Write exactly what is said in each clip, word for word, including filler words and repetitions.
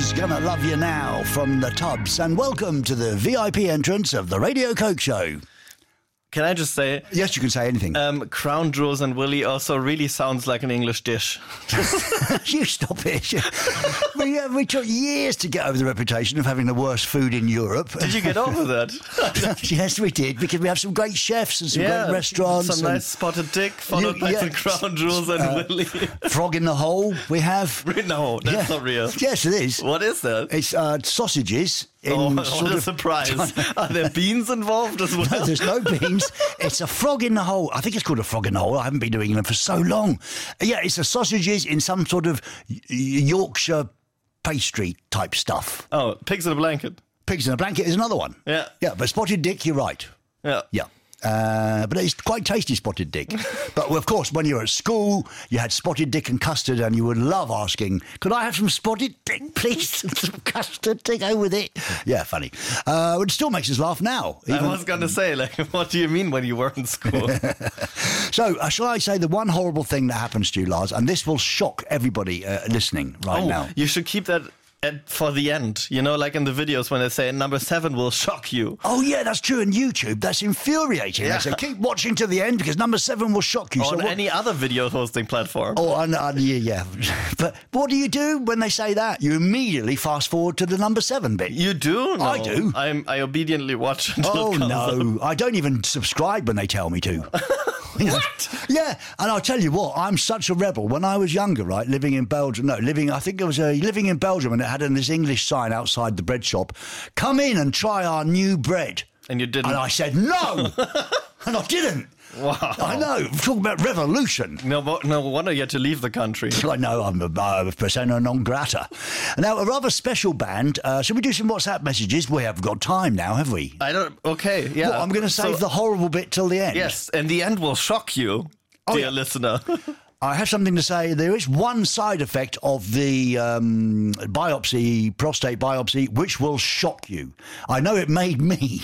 Who's Gonna Love You Now from the Tubs, and welcome to the V I P entrance of the Radio Coke Show. Can I just say? Yes, you can say anything. Um, Crown Jewels and Willy also really sounds like an English dish. You stop it. we, uh, we took years to get over the reputation of having the worst food in Europe. Did you get over that? Yes, we did, because we have some great chefs and some yeah, great restaurants. Some and nice spotted dick, followed you, by yeah, some Crown Jewels and uh, Willy. Frog in the hole, we have. No, that's yeah. not real. Yes, it is. What is that? It's uh, sausages. In oh, sort what a of surprise. Are there beans involved as well? No, there's no beans. It's a frog in the hole. I think it's called a frog in the hole. I haven't been doing them for so long. Yeah, it's the sausages in some sort of Yorkshire pastry type stuff. Oh, pigs in a blanket. Pigs in a blanket is another one. Yeah. Yeah, but spotted dick, you're right. Yeah. Yeah. Uh, but it's quite tasty, spotted dick. But, well, of course, when you were at school, you had spotted dick and custard, and you would love asking, could I have some spotted dick, please? Some custard, take over with it. Yeah, funny. Uh, it still makes us laugh now. Even... I was going to say, like, what do you mean when you were in school? So, uh, shall I say the one horrible thing that happens to you, Lars, and this will shock everybody uh, listening right oh, now. You should keep that... At, for the end, you know, like in the videos when they say number seven will shock you. Oh, yeah, that's true on YouTube. That's infuriating. Yeah. They say, keep watching to the end because number seven will shock you. Or so on what... any other video hosting platform. Oh, and, and, yeah, yeah. But what do you do when they say that? You immediately fast forward to the number seven bit. You do? No. I do. I'm, I obediently watch until Oh, it comes no. up. I don't even subscribe when they tell me to. What? Yeah, and I'll tell you what, I'm such a rebel. When I was younger, right, living in Belgium, no, living, I think it was uh, living in Belgium, and it had this English sign outside the bread shop, come in and try our new bread. And you didn't? And I said, no! And I didn't. Wow. I know, talking about revolution. No, no wonder you had to leave the country. I know, I'm a, a persona non grata. Now, a rather special band. Uh, shall we do some WhatsApp messages? We have got time now, have we? I don't, okay, yeah. Well, I'm going to save so, the horrible bit till the end. Yes, and the end will shock you, oh, dear yeah. listener. I have something to say. There is one side effect of the um, biopsy, prostate biopsy, which will shock you. I know it made me.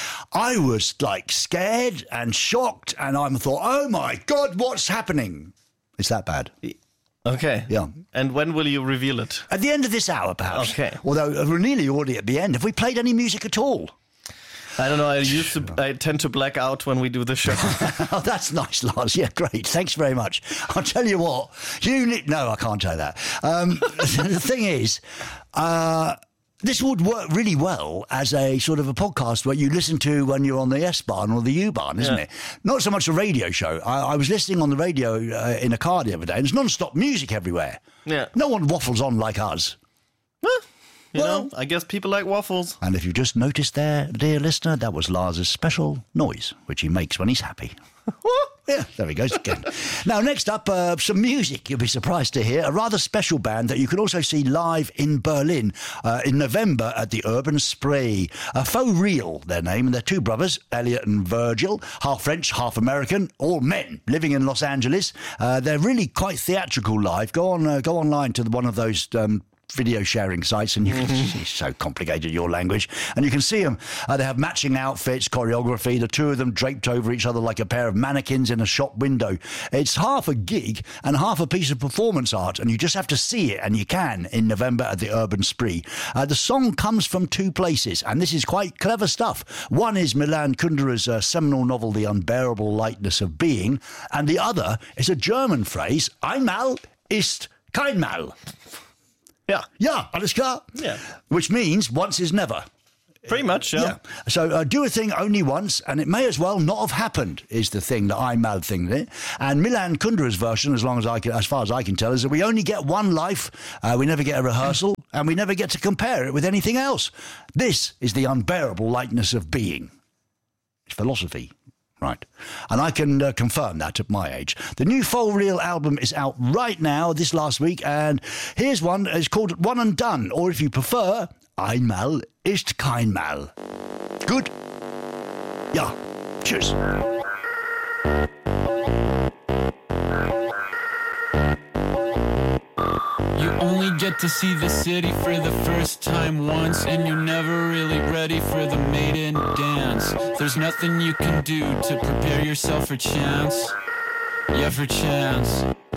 I was like scared and shocked, and I thought, oh my God, what's happening? It's that bad. Okay. Yeah. And when will you reveal it? At the end of this hour, perhaps. Okay. Although we're nearly already at the end. Have we played any music at all? I don't know. I used to. I tend to black out when we do the show. Oh, that's nice, Lars. Yeah, great. Thanks very much. I'll tell you what. You need, no, I can't say that. Um, the thing is, uh, this would work really well as a sort of a podcast where you listen to when you're on the S-Bahn or the U-Bahn, isn't yeah. it? Not so much a radio show. I, I was listening on the radio uh, in a car the other day, and there's non-stop music everywhere. Yeah. No one waffles on like us. Well, you well, know, I guess people like waffles. And if you just noticed there, dear listener, that was Lars's special noise, which he makes when he's happy. Yeah, there he goes again. Now, next up, uh, some music. You'll be surprised to hear. A rather special band that you can also see live in Berlin uh, in November at the Urban Spree. Uh, Faux Real, their name, and they're two brothers, Elliot and Virgil, half French, half American, all men living in Los Angeles. Uh, they're really quite theatrical live. Go on, uh, go online to one of those Um, video sharing sites, and you can mm-hmm. it's so complicated, your language, and you can see them. Uh, they have matching outfits, choreography, the two of them draped over each other like a pair of mannequins in a shop window. It's half a gig and half a piece of performance art, and you just have to see it, and you can in November at the Urban Spree. Uh, the song comes from two places, and this is quite clever stuff. One is Milan Kundera's uh, seminal novel, The Unbearable Lightness of Being, and the other is a German phrase, Einmal ist kein Mal. Yeah. Yeah, alles klar? Yeah. Which means once is never. Pretty much, yeah. yeah. So uh, do a thing only once, and it may as well not have happened, is the thing, the Einmal thing there. And Milan Kundera's version, as long as I can, as far as I can tell, is that we only get one life, uh, we never get a rehearsal, and we never get to compare it with anything else. This is the unbearable lightness of being. It's philosophy. Right. And I can uh, confirm that at my age. The new Faux Real album is out right now, this last week, and here's one. It's called One and Done, or if you prefer, Einmal ist kein Mal. Good? Ja. Tschüss. You only get to see the city for the first time once, and you're never really ready for the maiden dance. There's nothing you can do to prepare yourself for chance. Yeah, for chance.